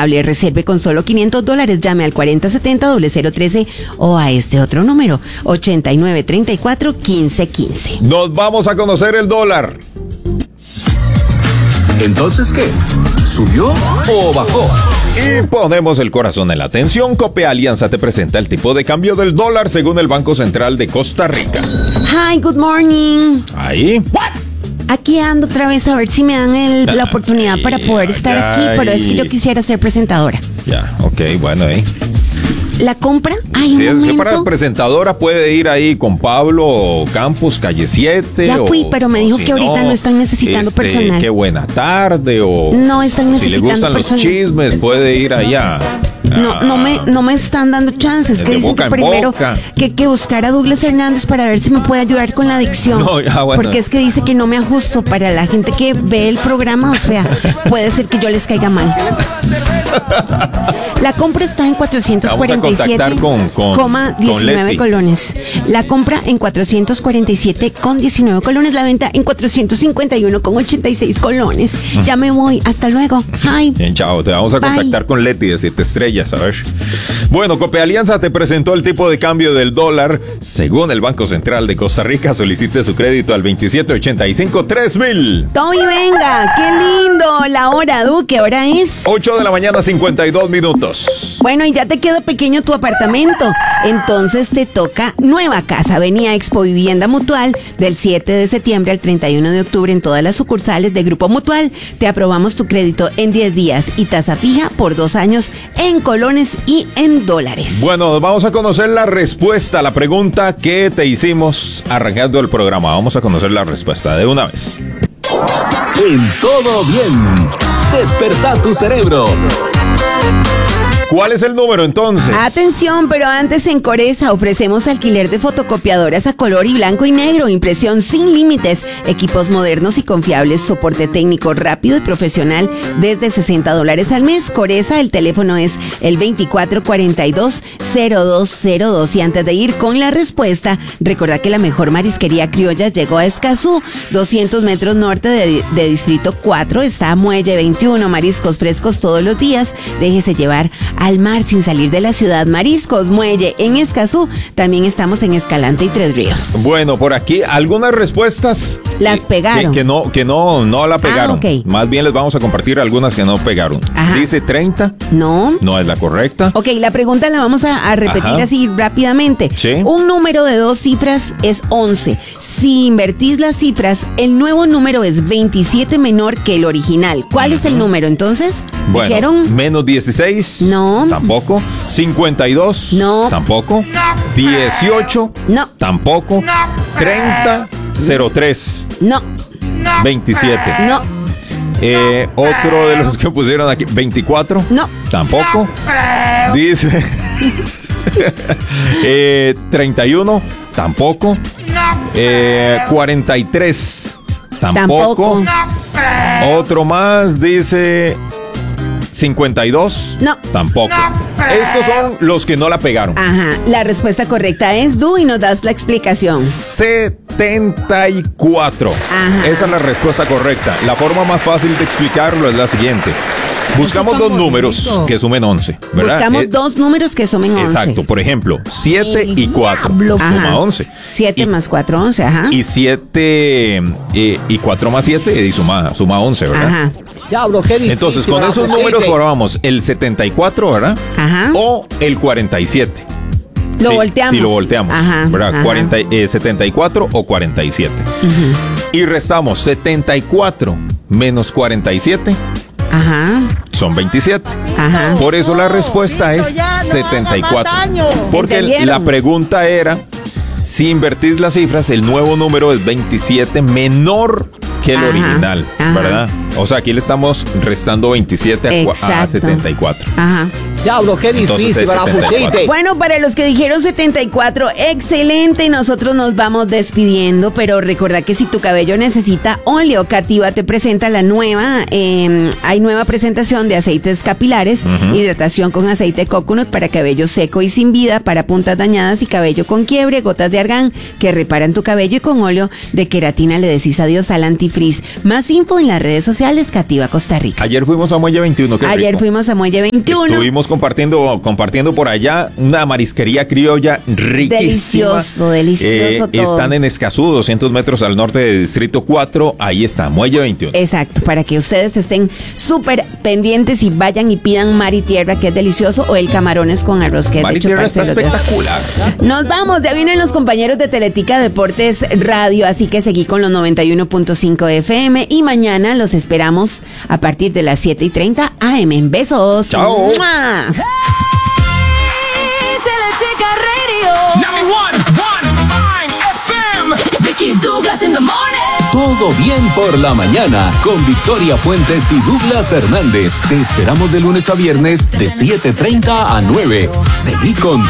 confiable. Reserve con solo $500. Llame al 4070-0013 o a este otro número, 8934-1515. Nos vamos a conocer el dólar. ¿Entonces qué? ¿Subió o bajó? Y ponemos el corazón en la atención. Cope Alianza te presenta el tipo de cambio del dólar según el Banco Central de Costa Rica. Hi, good morning. Ahí. Aquí ando otra vez a ver si me dan la oportunidad para poder estar aquí, pero es que yo quisiera ser presentadora. Ya, ok, bueno, ¿La compra? Ay, si un es que momento. para presentadora puede ir ahí con Pablo Campos, calle 7. Ya fui, pero me dijo que ahorita no están necesitando personal. Qué buena tarde o... No están necesitando si le gustan personal. los chismes, puede ir allá. No me están dando chances. De Que dicen boca que en primero boca. que buscar a Douglas Hernández para ver si me puede ayudar con la adicción. No, ya, bueno. Porque es que dice que no me ajusto para la gente que ve el programa, o sea, puede ser que yo les caiga mal. La compra está en 447,19 colones. La compra en 447,19 colones. La venta en 451,86 colones. Ya me voy. Hasta luego. Hi. Bien, chao. Te vamos a contactar con Leti de 7 estrellas, a ver. Bueno, Cope Alianza te presentó el tipo de cambio del dólar según el Banco Central de Costa Rica. Solicite su crédito al 2785-3000. Toby, venga. Qué lindo. La hora, ¿qué hora es? 8 de la mañana, 52 minutos. Bueno, y ya te quedó pequeño tu apartamento. Entonces te toca nueva casa. Avenida Expo Vivienda Mutual del 7 de septiembre al 31 de octubre en todas las sucursales de Grupo Mutual. Te aprobamos tu crédito en 10 días y tasa fija por 2 años en colones y en dólares. Bueno, vamos a conocer la respuesta a la pregunta que te hicimos arrancando el programa. Vamos a conocer la respuesta de una vez. En todo bien. Despertá tu cerebro. ¿Cuál es el número entonces? Atención, pero antes en Coresa ofrecemos alquiler de fotocopiadoras a color y blanco y negro, impresión sin límites, equipos modernos y confiables, soporte técnico rápido y profesional desde $60 al mes. Coresa, el teléfono es el 2442-0202. Y antes de ir con la respuesta, recordá que la mejor marisquería criolla llegó a Escazú, 200 metros norte de Distrito 4, está Muelle 21, mariscos frescos todos los días. Déjese llevar al mar sin salir de la ciudad. Mariscos Muelle en Escazú. También estamos en Escalante y Tres Ríos. Bueno, por aquí algunas respuestas las pegaron. Que no la pegaron. Okay. Más bien les vamos a compartir algunas que no pegaron. Ajá. Dice 30. No es la correcta. Ok, la pregunta la vamos a repetir así rápidamente. Sí. Un número de 2 cifras es 11. Si invertís las cifras, el nuevo número es 27 menor que el original. ¿Cuál es el número entonces? Bueno, ¿Dijeron? menos 16. No. Tampoco. 52. No. Tampoco. 18. No. Tampoco. 30. 03. No. 27. No. Otro de los que pusieron aquí, 24. No. Tampoco. Dice 31. Tampoco. 43. Tampoco. Otro más dice 52. No. Tampoco. Estos son los que no la pegaron. Ajá. La respuesta correcta es Du y nos das la explicación. 74. Ajá. Esa es la respuesta correcta. La forma más fácil de explicarlo es la siguiente. Buscamos dos números que sumen 11, ¿verdad? Buscamos dos números que sumen 11. Exacto. Por ejemplo, 7 y 4 suma 11. 7 más 4, 11, ajá. Y 7 y 4 más 7 y suma 11, ¿verdad? Ajá. Diablo, qué difícil. Entonces, con esos números formamos el 74, ¿verdad? Ajá. O el 47. Lo volteamos. Sí, lo volteamos. Ajá, ¿Verdad? ajá. 74 o 47. Y restamos 74 menos 47. Ajá. Son 27. Ajá. Por eso la respuesta es 74. Porque ¿Entendieron? la pregunta era, si invertís las cifras, el nuevo número es 27 menor que el Ajá, original, ajá. ¿verdad? O sea, aquí le estamos restando 27 a Exacto. 74. Ajá. Diablo, qué Entonces difícil, es ¿verdad? 74. Bueno, para los que dijeron 74, excelente. Nosotros nos vamos despidiendo, pero recuerda que si tu cabello necesita óleo, Cativa te presenta la nueva, hay nueva presentación de aceites capilares, hidratación con aceite coconut para cabello seco y sin vida, para puntas dañadas y cabello con quiebre, gotas de argán que reparan tu cabello y con óleo de queratina le decís adiós al antifrizz. Más info en las redes sociales sociales, Cativa Costa Rica. Ayer fuimos a Muelle 21, qué Ayer rico. fuimos a Muelle 21. Estuvimos compartiendo por allá una marisquería criolla riquísima. Delicioso todo. Están en Escazú, 200 metros al norte de Distrito 4. Ahí está, Muelle 21. Exacto, para que ustedes estén súper pendientes y vayan y pidan mar y tierra, que es delicioso, o el camarones con arroz, que es Mar de y tierra está chupárselo. espectacular. Nos vamos, ya vienen los compañeros de Teletica Deportes Radio, así que seguí con los 91.5 FM y mañana los esperamos a partir de las 7:30 AM. Besos. Chao. ¡Mua! Teletica Radio 91.5 FM. Ricky Douglas in the morning. Todo bien por la mañana con Victoria Fuentes y Douglas Hernández. Te esperamos de lunes a viernes de 7:30 a 9. Seguí con